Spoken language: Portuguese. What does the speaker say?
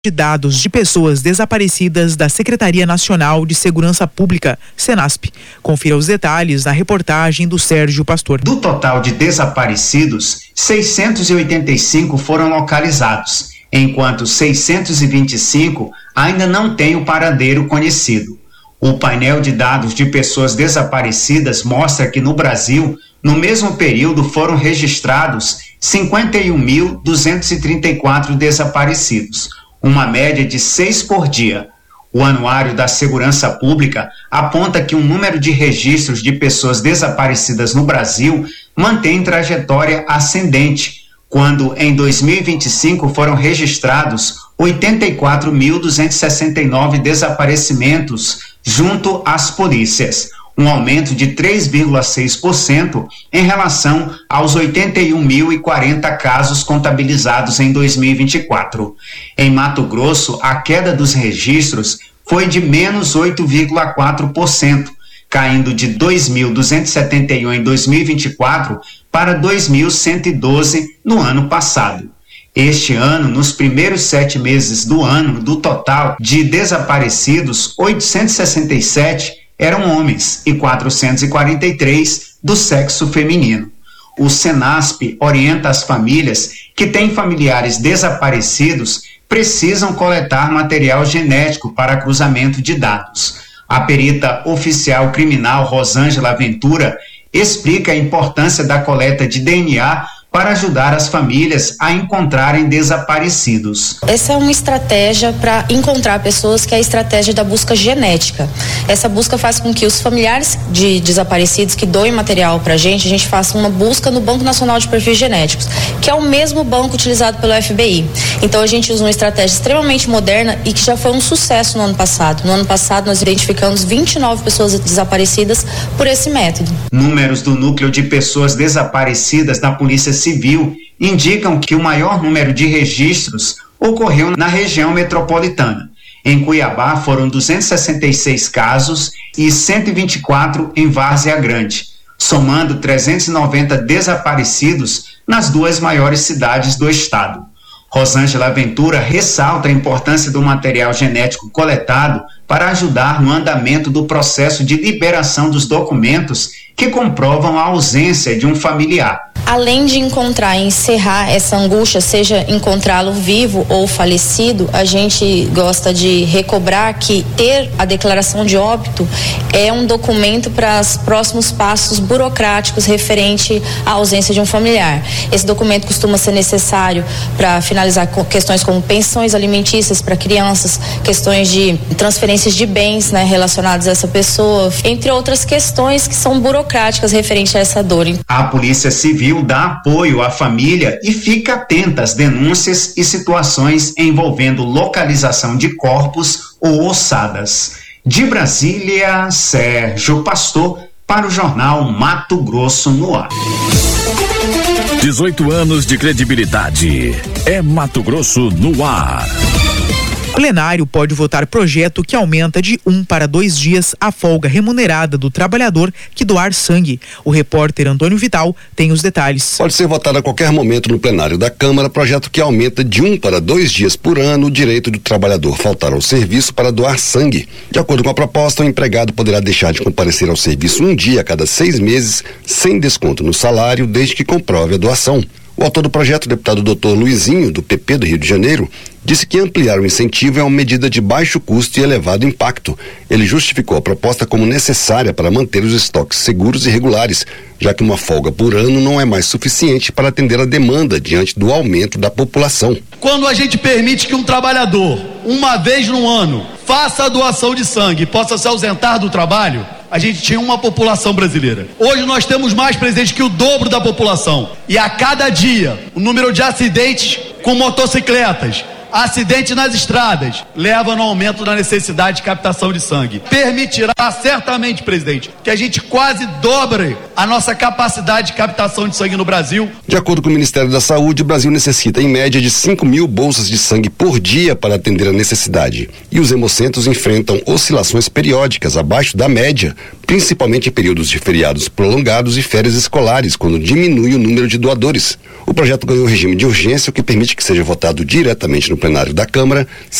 de dados de pessoas desaparecidas da Secretaria Nacional de Segurança Pública, Senasp. Confira os detalhes na reportagem do Sérgio Pastor. Do total de desaparecidos, 685 foram localizados, enquanto 625 ainda não têm o paradeiro conhecido. O painel de dados de pessoas desaparecidas mostra que no Brasil, no mesmo período, foram registrados 51.234 desaparecidos, uma média de 6 por dia. O Anuário da Segurança Pública aponta que o número de registros de pessoas desaparecidas no Brasil mantém trajetória ascendente, quando em 2025 foram registrados 84.269 desaparecimentos junto às polícias, um aumento de 3,6% em relação aos 81.040 casos contabilizados em 2024. Em Mato Grosso, a queda dos registros foi de menos 8,4%, caindo de 2.271 em 2024 para 2.112 no ano passado. Este ano, nos primeiros 7 meses do ano, do total de desaparecidos, 867 eram homens e 443 do sexo feminino. O Senasp orienta as famílias que têm familiares desaparecidos precisam coletar material genético para cruzamento de dados. A perita oficial criminal Rosângela Ventura explica a importância da coleta de DNA para ajudar as famílias a encontrarem desaparecidos. Essa é uma estratégia para encontrar pessoas, que é a estratégia da busca genética. Essa busca faz com que os familiares de desaparecidos que doem material para a gente faça uma busca no Banco Nacional de Perfis Genéticos, que é o mesmo banco utilizado pelo FBI. Então a gente usa uma estratégia extremamente moderna e que já foi um sucesso no ano passado. No ano passado nós identificamos 29 pessoas desaparecidas por esse método. Números do núcleo de pessoas desaparecidas na Polícia Civil indicam que o maior número de registros ocorreu na região metropolitana. Em Cuiabá foram 266 casos e 124 em Várzea Grande, somando 390 desaparecidos nas 2 maiores cidades do estado. Rosângela Ventura ressalta a importância do material genético coletado para ajudar no andamento do processo de liberação dos documentos que comprovam a ausência de um familiar. Além de encontrar e encerrar essa angústia, seja encontrá-lo vivo ou falecido, a gente gosta de recobrar que ter a declaração de óbito é um documento para os próximos passos burocráticos referente à ausência de um familiar. Esse documento costuma ser necessário para finalizar questões como pensões alimentícias para crianças, questões de transferências de bens, relacionados a essa pessoa, entre outras questões que são burocráticas referente a essa dor. A Polícia Civil dá apoio à família e fica atenta às denúncias e situações envolvendo localização de corpos ou ossadas. De Brasília, Sérgio Pastor, para o jornal Mato Grosso no ar. 18 anos de credibilidade. É Mato Grosso no ar. O plenário pode votar projeto que aumenta de 1 para 2 dias a folga remunerada do trabalhador que doar sangue. O repórter Antônio Vital tem os detalhes. Pode ser votado a qualquer momento no plenário da Câmara projeto que aumenta de 1 para 2 dias por ano o direito do trabalhador faltar ao serviço para doar sangue. De acordo com a proposta, o empregado poderá deixar de comparecer ao serviço um dia a cada 6 meses, sem desconto no salário, desde que comprove a doação. O autor do projeto, o deputado Dr. Luizinho, do PP do Rio de Janeiro, disse que ampliar o incentivo é uma medida de baixo custo e elevado impacto. Ele justificou a proposta como necessária para manter os estoques seguros e regulares, já que uma folga por ano não é mais suficiente para atender a demanda diante do aumento da população. Quando a gente permite que um trabalhador, uma vez no ano, faça a doação de sangue e possa se ausentar do trabalho, a gente tinha uma população brasileira. Hoje nós temos mais presente que o dobro da população. E a cada dia, o número de acidentes com motocicletas, acidentes nas estradas, leva no aumento da necessidade de captação de sangue. Permitirá certamente, presidente, que a gente quase dobre a nossa capacidade de captação de sangue no Brasil. De acordo com o Ministério da Saúde, o Brasil necessita em média de 5.000 bolsas de sangue por dia para atender a necessidade. E os hemocentros enfrentam oscilações periódicas abaixo da média, principalmente em períodos de feriados prolongados e férias escolares, quando diminui o número de doadores. O projeto ganhou regime de urgência, o que permite que seja votado diretamente no plenário da Câmara,